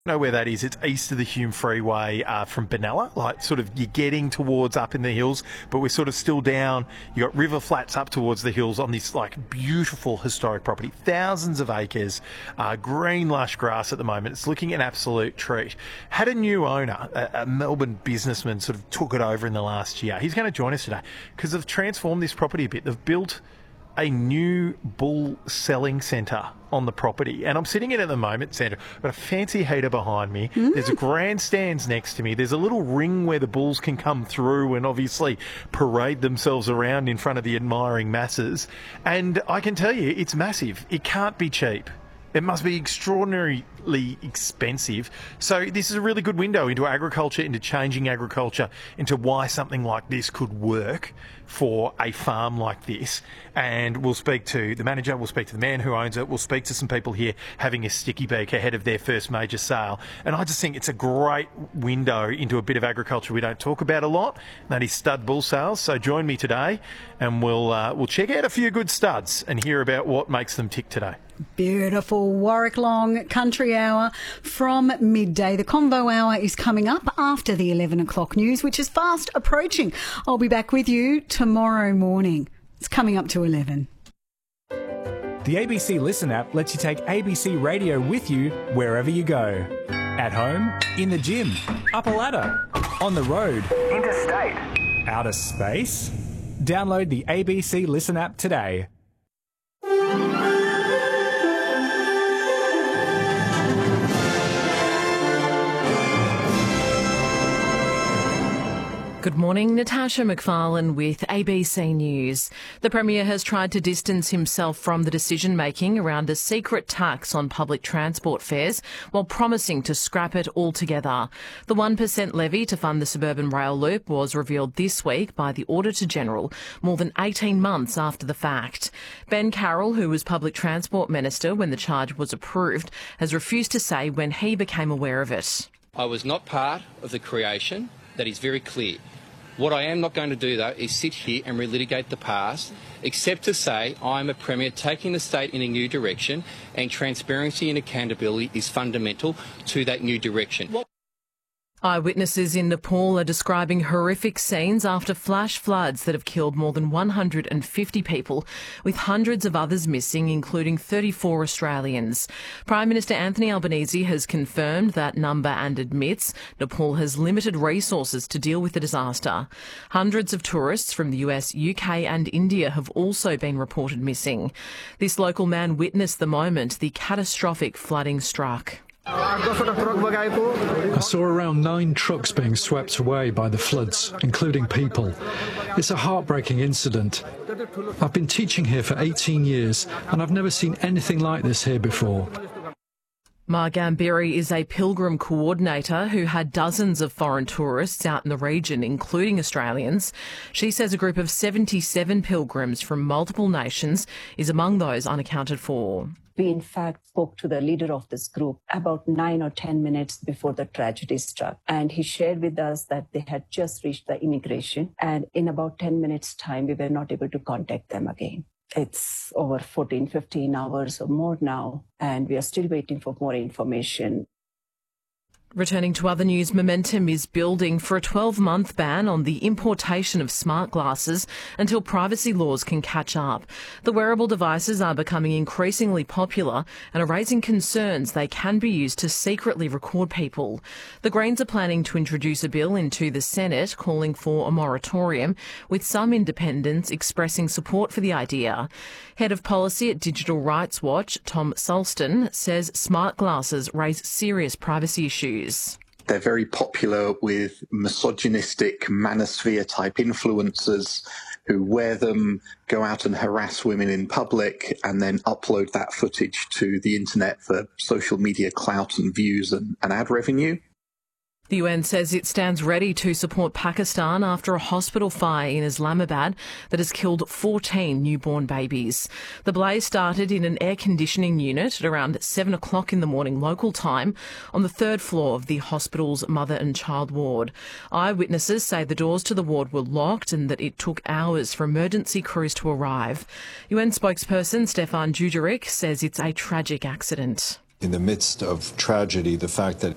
Know where that is? It's east of the Hume Freeway from Benalla, like sort of you're getting towards up in the hills, but we're sort of still down. You got river flats up towards the hills on this like beautiful historic property, thousands of acres, green lush grass at the moment. It's looking an absolute treat. Had a new owner, a Melbourne businessman, sort of took it over in the last year. He's going to join us today because they've transformed this property a bit. They've built a new bull selling centre on the property, and I'm sitting in it at the moment, Sandra. I've got a fancy heater behind me. There's a grandstands next to me. There's a little ring where the bulls can come through and obviously parade themselves around in front of the admiring masses. And I can tell you, it's massive. It can't be cheap. It must be extraordinarily expensive. So this is a really good window into agriculture, into changing agriculture, into why something like this could work for a farm like this. And we'll speak to the manager, we'll speak to the man who owns it, we'll speak to some people here having a sticky beak ahead of their first major sale. And I just think it's a great window into a bit of agriculture we don't talk about a lot, and that is stud bull sales. So join me today and we'll check out a few good studs and hear about what makes them tick today. Beautiful Warwick Long Country Hour from midday. The Convo Hour is coming up after the 11 o'clock news, which is fast approaching. I'll be back with you tomorrow morning. It's coming up to 11. The ABC Listen app lets you take ABC Radio with you wherever you go. At home, in the gym, up a ladder, on the road, interstate, outer space. Download the ABC Listen app today. Good morning, Natasha McFarlane with ABC News. The Premier has tried to distance himself from the decision-making around a secret tax on public transport fares while promising to scrap it altogether. The 1% levy to fund the suburban rail loop was revealed this week by the Auditor-General, more than 18 months after the fact. Ben Carroll, who was Public Transport Minister when the charge was approved, has refused to say when he became aware of it. I was not part of the creation. That is very clear. What I am not going to do, though, is sit here and relitigate the past, except to say I'm a Premier taking the state in a new direction, and transparency and accountability is fundamental to that new direction. Eyewitnesses in Nepal are describing horrific scenes after flash floods that have killed more than 150 people, with hundreds of others missing, including 34 Australians. Prime Minister Anthony Albanese has confirmed that number and admits Nepal has limited resources to deal with the disaster. Hundreds of tourists from the US, UK and India have also been reported missing. This local man witnessed the moment the catastrophic flooding struck. I saw around 9 trucks being swept away by the floods, including people. It's a heartbreaking incident. I've been teaching here for 18 years and I've never seen anything like this here before. Ma Gambiri is a pilgrim coordinator who had dozens of foreign tourists out in the region, including Australians. She says a group of 77 pilgrims from multiple nations is among those unaccounted for. We, in fact, spoke to the leader of this group about 9 or 10 minutes before the tragedy struck. And he shared with us that they had just reached the immigration. And in about 10 minutes' time, we were not able to contact them again. It's over 14, 15 hours or more now, and we are still waiting for more information. Returning to other news, momentum is building for a 12-month ban on the importation of smart glasses until privacy laws can catch up. The wearable devices are becoming increasingly popular and are raising concerns they can be used to secretly record people. The Greens are planning to introduce a bill into the Senate calling for a moratorium, with some independents expressing support for the idea. Head of Policy at Digital Rights Watch, Tom Sulston, says smart glasses raise serious privacy issues. They're very popular with misogynistic manosphere-type influencers who wear them, go out and harass women in public, and then upload that footage to the internet for social media clout and views and ad revenue. The UN says it stands ready to support Pakistan after a hospital fire in Islamabad that has killed 14 newborn babies. The blaze started in an air conditioning unit at around 7 o'clock in the morning local time on the 3rd floor of the hospital's mother and child ward. Eyewitnesses say the doors to the ward were locked and that it took hours for emergency crews to arrive. UN spokesperson Stefan Dujarric says it's a tragic accident. In the midst of tragedy, the fact that